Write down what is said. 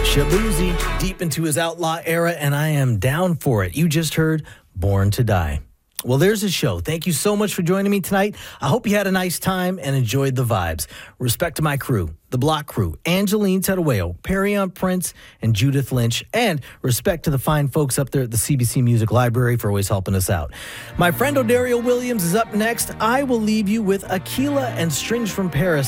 Shabuzi, deep into his outlaw era, and I am down for it. You just heard Born to Die. Well, there's a show. Thank you so much for joining me tonight. I hope you had a nice time and enjoyed the vibes. Respect to my crew, the Block Crew, Angeline Terueo, Perion Prince, and Judith Lynch, and respect to the fine folks up there at the CBC Music Library for always helping us out. My friend Odario Williams is up next. I will leave you with Aquila and Strings from Paris.